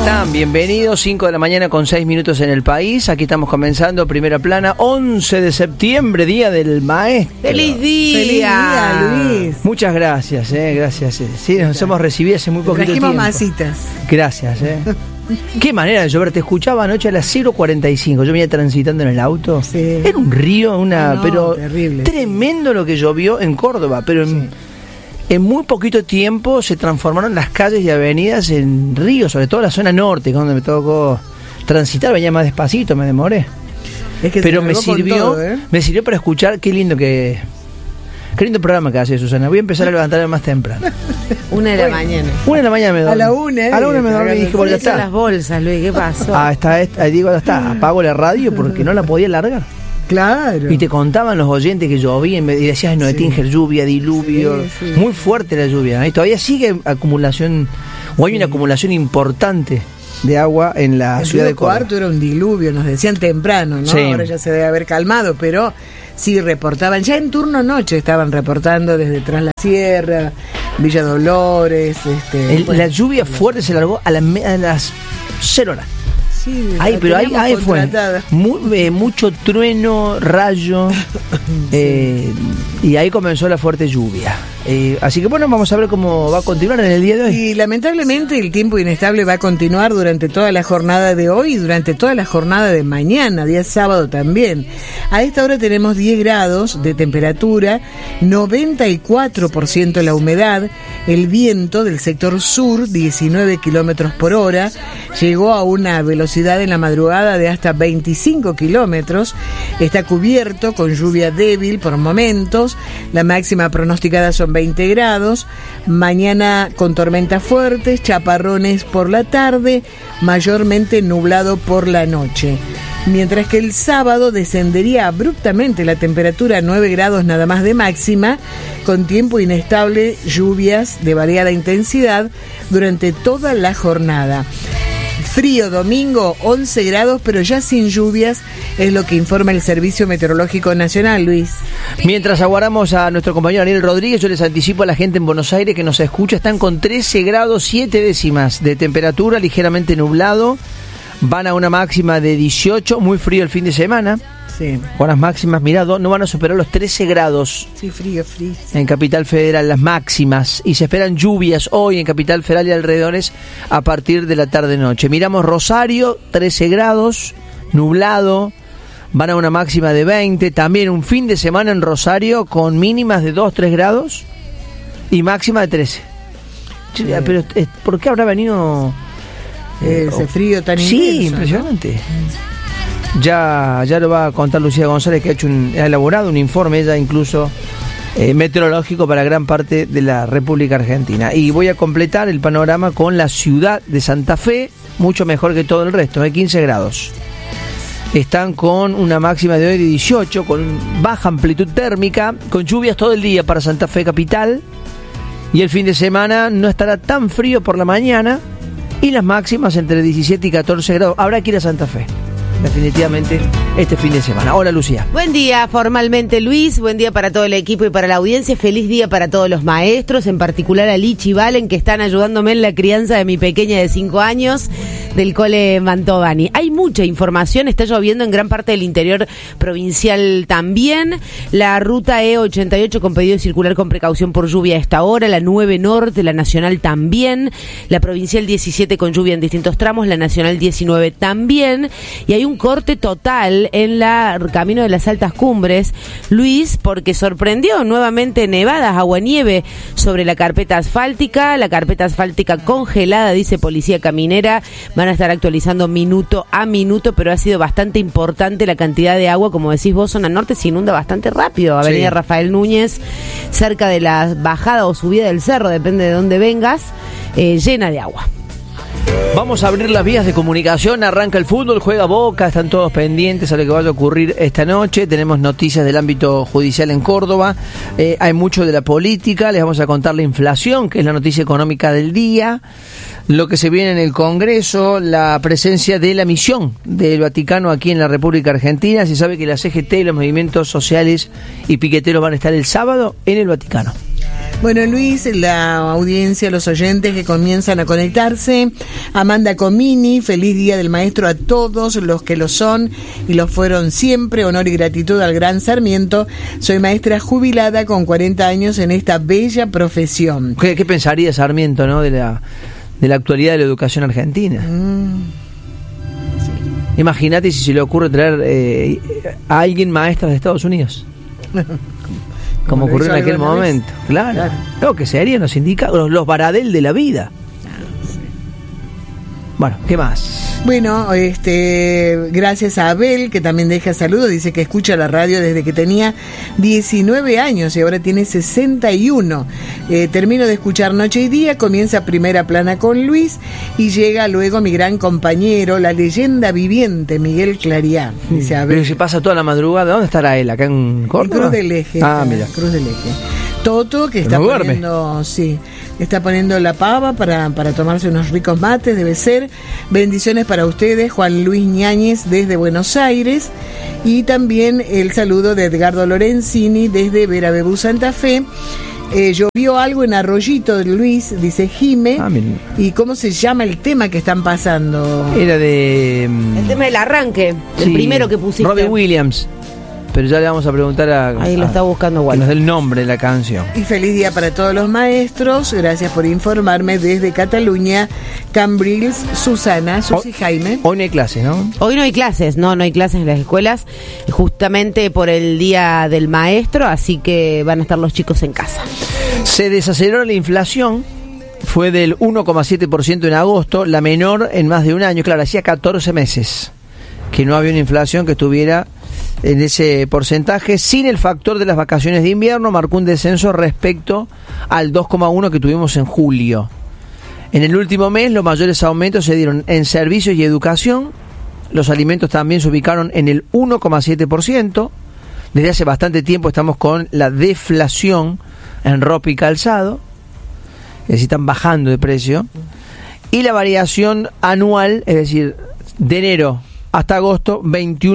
están? Bienvenidos, 5 de la mañana con 6 minutos en el país. Aquí estamos comenzando Primera Plana, 11 de septiembre, Día del Maestro. ¡Feliz día! ¡Feliz día, Luis! Muchas gracias, gracias. Sí, nos hemos recibido hace muy poquito tiempo. Masitas. Gracias, Qué manera de llover. Te escuchaba anoche a las 0:45. Yo venía transitando en el auto. Sí. Era un río, pero terrible. Tremendo lo que llovió en Córdoba, pero en muy poquito tiempo se transformaron las calles y avenidas en ríos, sobre todo la zona norte, donde me tocó transitar. Venía más despacito, me demoré. Pero me sirvió, me sirvió para escuchar. Qué lindo programa que hace Susana. Voy a empezar a levantarme más temprano. 1 de la mañana. 1 de la mañana me dormí. A la 1, A la 1 me dormí y dije, bueno, ya está. Las bolsas, Luis, ¿qué pasó? Digo, ya está. Apago la radio porque no la podía largar. Claro. Y te contaban los oyentes que llovía y decías, no, Etinger, lluvia, diluvio. Sí. Muy fuerte la lluvia. Y todavía sigue acumulación, o hay una acumulación importante de agua en la ciudad de Córdoba. Cuarto era un diluvio, nos decían temprano, ¿no? Sí. Ahora ya se debe haber calmado, pero sí reportaban, ya en turno noche estaban reportando desde Tras la Sierra, Villa Dolores. La lluvia fuerte se largó a las 0 horas. Sí, pero ahí fue mucho trueno, rayo, y ahí comenzó la fuerte lluvia. Así que bueno, vamos a ver cómo va a continuar en el día de hoy. Y lamentablemente el tiempo inestable va a continuar durante toda la jornada de hoy y durante toda la jornada de mañana, día sábado también. A esta hora tenemos 10 grados de temperatura, 94% la humedad, el viento del sector sur, 19 kilómetros por hora, llegó a una velocidad en la madrugada de hasta 25 kilómetros, está cubierto con lluvia débil por momentos, la máxima pronosticada son 20 grados, mañana con tormentas fuertes, chaparrones por la tarde, mayormente nublado por la noche. Mientras que el sábado descendería abruptamente la temperatura a 9 grados nada más de máxima, con tiempo inestable, lluvias de variada intensidad durante toda la jornada. Frío domingo, 11 grados, pero ya sin lluvias, es lo que informa el Servicio Meteorológico Nacional, Luis. Mientras aguardamos a nuestro compañero Daniel Rodríguez, yo les anticipo a la gente en Buenos Aires que nos escucha, están con 13 grados 7 décimas de temperatura, ligeramente nublado, van a una máxima de 18, muy frío el fin de semana. Sí. Horas máximas, mirá, no van a superar los 13 grados. Sí, frío. En Capital Federal, las máximas. Y se esperan lluvias hoy en Capital Federal y alrededores a partir de la tarde-noche. Miramos Rosario, 13 grados, nublado. Van a una máxima de 20. También un fin de semana en Rosario con mínimas de 2-3 grados y máxima de 13. Sí. Pero, ¿por qué habrá venido ese frío tan intenso? Sí, impresionante. ¿No? Ya lo va a contar Lucía González, que ha elaborado un informe, ella incluso meteorológico para gran parte de la República Argentina. Y voy a completar el panorama con la ciudad de Santa Fe, mucho mejor que todo el resto, 15 grados. Están con una máxima de hoy de 18, con baja amplitud térmica, con lluvias todo el día para Santa Fe capital. Y el fin de semana no estará tan frío por la mañana, y las máximas entre 17 y 14 grados. Habrá que ir a Santa Fe, definitivamente, este fin de semana. Hola, Lucía. Buen día formalmente, Luis, buen día para todo el equipo y para la audiencia, feliz día para todos los maestros, en particular a Lichi y Valen, que están ayudándome en la crianza de mi pequeña de 5 años del cole Mantovani. Hay mucha información, está lloviendo en gran parte del interior provincial también, la ruta E88 con pedido de circular con precaución por lluvia a esta hora, la 9 Norte, la Nacional también, la Provincial 17 con lluvia en distintos tramos, la Nacional 19 también, y hay un corte total en la camino de las altas cumbres, Luis, porque sorprendió nuevamente nevadas, aguanieve sobre la carpeta asfáltica congelada, dice Policía Caminera. Van a estar actualizando minuto a minuto, pero ha sido bastante importante la cantidad de agua, como decís vos, zona norte se inunda bastante rápido, Avenida Rafael Núñez, cerca de la bajada o subida del cerro, depende de dónde vengas, llena de agua. Vamos a abrir las vías de comunicación, arranca el fútbol, juega Boca, están todos pendientes a lo que vaya a ocurrir esta noche, tenemos noticias del ámbito judicial en Córdoba, hay mucho de la política, les vamos a contar la inflación, que es la noticia económica del día, lo que se viene en el Congreso, la presencia de la misión del Vaticano aquí en la República Argentina. Se sabe que la CGT y los movimientos sociales y piqueteros van a estar el sábado en el Vaticano. Bueno, Luis, la audiencia, los oyentes que comienzan a conectarse. Amanda Comini, feliz Día del Maestro a todos los que lo son y lo fueron siempre. Honor y gratitud al gran Sarmiento. Soy maestra jubilada con 40 años en esta bella profesión. ¿Qué pensaría Sarmiento, no, de la actualidad de la educación argentina? Imagínate si se le ocurre traer a alguien maestra de Estados Unidos. Como ocurrió en aquel momento. Claro. Lo que serían los sindicatos, los Baradel de la vida. Bueno, ¿qué más? Bueno, gracias a Abel, que también deja saludos, dice que escucha la radio desde que tenía 19 años y ahora tiene 61. Termino de escuchar Noche y Día, comienza Primera Plana con Luis y llega luego mi gran compañero, la leyenda viviente, Miguel Clariá, dice Abel. Pero se pasa toda la madrugada, ¿dónde estará él? ¿Acá en Córdoba? Cruz del Eje. Mira. Cruz del Eje. Toto, que está poniendo, está poniendo la pava para tomarse unos ricos mates, debe ser. Bendiciones para ustedes, Juan Luis Ñáñez desde Buenos Aires. Y también el saludo de Edgardo Lorenzini desde Verabebú, Santa Fe. Llovió algo en Arroyito de Luis, dice Jime. ¿Y cómo se llama el tema que están pasando? Era de... el tema del arranque, el primero que pusiste. Robbie Williams. Pero ya le vamos a preguntar ahí lo está buscando que nos dé el nombre de la canción. Y feliz día para todos los maestros. Gracias por informarme desde Cataluña. Cambrils, Susana, Susi Jaime. Hoy no hay clases, ¿no? Hoy no hay clases, no hay clases en las escuelas, justamente por el Día del Maestro, así que van a estar los chicos en casa. Se desaceleró la inflación. Fue del 1,7% en agosto, la menor en más de un año. Claro, hacía 14 meses que no había una inflación que estuviera en ese porcentaje. Sin el factor de las vacaciones de invierno, marcó un descenso respecto al 2,1 que tuvimos en julio. En el último mes, los mayores aumentos se dieron en servicios y educación. Los alimentos también se ubicaron en el 1,7%. Desde hace bastante tiempo estamos con la deflación en ropa y calzado. Es decir, están bajando de precio. Y la variación anual, es decir, de enero hasta agosto,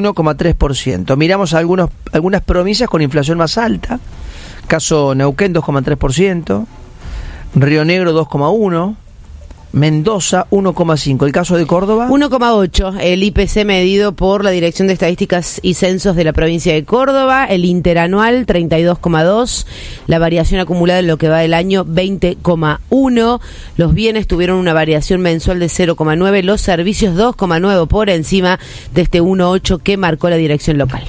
21,3%. Miramos algunas provincias con inflación más alta. Caso Neuquén, 2,3%. Río Negro, 2,1%. Mendoza, 1,5%. El caso de Córdoba, 1,8%. El IPC medido por la Dirección de Estadísticas y Censos de la provincia de Córdoba. El interanual, 32,2%. La variación acumulada en lo que va del año, 20,1%. Los bienes tuvieron una variación mensual de 0,9%. Los servicios, 2,9%, por encima de este 1,8% que marcó la dirección local.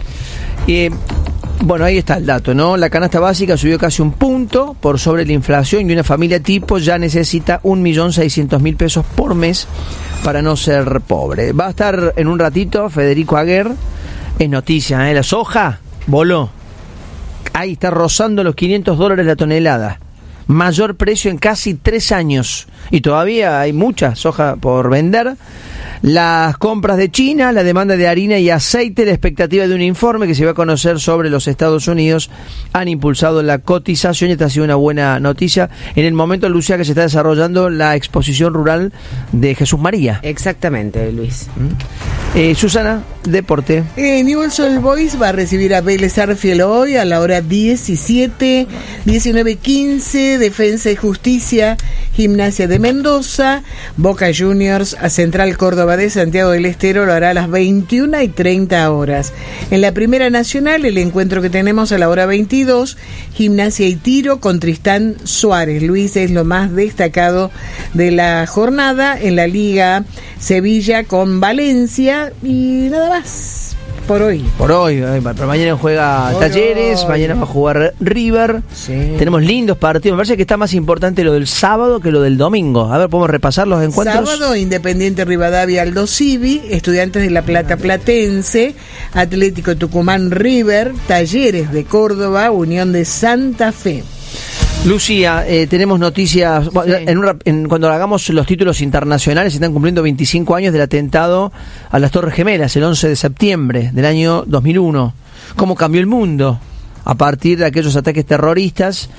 Bueno, ahí está el dato, ¿no? La canasta básica subió casi un punto por sobre la inflación y una familia tipo ya necesita 1.600.000 pesos por mes para no ser pobre. Va a estar en un ratito Federico Aguer, es noticia, ¿eh? La soja voló. Ahí está rozando los $500 la tonelada. Mayor precio en casi 3 años. Y todavía hay mucha soja por vender. Las compras de China, la demanda de harina y aceite, la expectativa de un informe que se va a conocer sobre los Estados Unidos han impulsado la cotización y esta ha sido una buena noticia en el momento, Lucía, que se está desarrollando la exposición rural de Jesús María. Exactamente, Luis. Susana, deporte. Newell's Old Boys va a recibir a Vélez Arfiel hoy a la hora 17, 19:15, Defensa y Justicia, Gimnasia de Mendoza, Boca Juniors a Central Córdoba de Santiago del Estero lo hará a las 21:30. En la Primera Nacional, el encuentro que tenemos a la hora 22, Gimnasia y Tiro con Tristán Suárez. Luis, es lo más destacado de la jornada. En la Liga, Sevilla con Valencia y nada más. Por hoy, pero mañana juega Talleres, mañana va a jugar River. Sí. Tenemos lindos partidos. Me parece que está más importante lo del sábado que lo del domingo. A ver, podemos repasar los encuentros. Sábado, Independiente Rivadavia Aldo Civi, Estudiantes de La Plata Platense, Atlético Tucumán River, Talleres de Córdoba, Unión de Santa Fe. Lucía, tenemos noticias. Sí. Cuando hagamos los títulos internacionales, se están cumpliendo 25 años del atentado a las Torres Gemelas, el 11 de septiembre del año 2001. ¿Cómo cambió el mundo a partir de aquellos ataques terroristas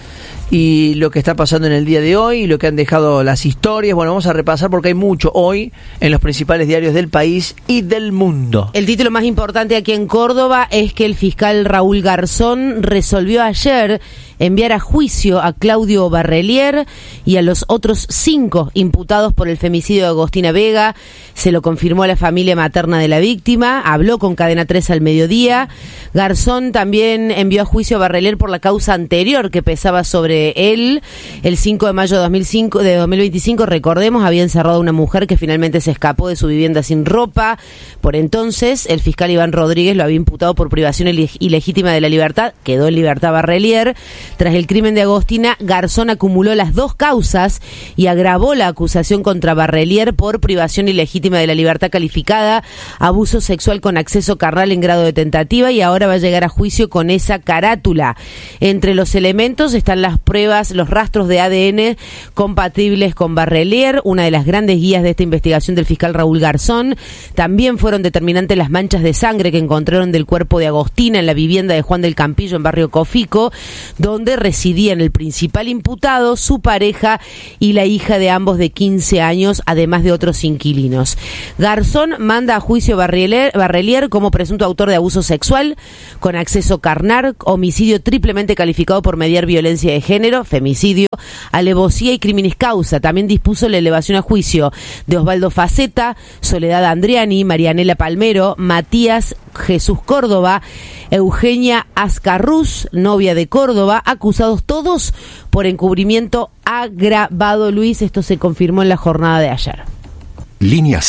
y lo que está pasando en el día de hoy y lo que han dejado las historias. Bueno, vamos a repasar porque hay mucho hoy en los principales diarios del país y del mundo. El título más importante aquí en Córdoba es que el fiscal Raúl Garzón resolvió ayer enviar a juicio a Claudio Barrelier y a los otros 5 imputados por el femicidio de Agostina Vega. Se lo confirmó a la familia materna de la víctima, habló con Cadena 3 al mediodía. Garzón también envió a juicio a Barrelier por la causa anterior que pesaba sobre él. El 5 de mayo de 2025, recordemos, había encerrado a una mujer que finalmente se escapó de su vivienda sin ropa. Por entonces, el fiscal Iván Rodríguez lo había imputado por privación ilegítima de la libertad. Quedó en libertad Barrelier. Tras el crimen de Agostina, Garzón acumuló las 2 causas y agravó la acusación contra Barrelier por privación ilegítima de la libertad calificada, abuso sexual con acceso carnal en grado de tentativa, y ahora va a llegar a juicio con esa carátula. Entre los elementos están las pruebas, los rastros de ADN compatibles con Barrelier, una de las grandes guías de esta investigación del fiscal Raúl Garzón. También fueron determinantes las manchas de sangre que encontraron del cuerpo de Agostina en la vivienda de Juan del Campillo en Barrio Cofico, donde residían el principal imputado, su pareja y la hija de ambos de 15 años, además de otros inquilinos. Garzón manda a juicio a Barrelier como presunto autor de abuso sexual con acceso carnal, homicidio triplemente calificado por mediar violencia de género, femicidio, alevosía y criminis causa. También dispuso la elevación a juicio de Osvaldo Faceta, Soledad Andriani, Marianela Palmero, Matías Jesús Córdoba, Eugenia Ascarrús, novia de Córdoba, acusados todos por encubrimiento agravado. Luis, esto se confirmó en la jornada de ayer. Línea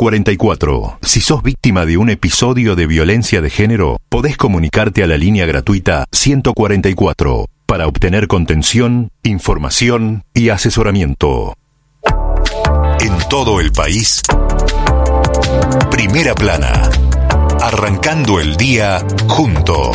144. Si sos víctima de un episodio de violencia de género, podés comunicarte a la línea gratuita 144 para obtener contención, información y asesoramiento. En todo el país, Primera Plana. Arrancando el día juntos.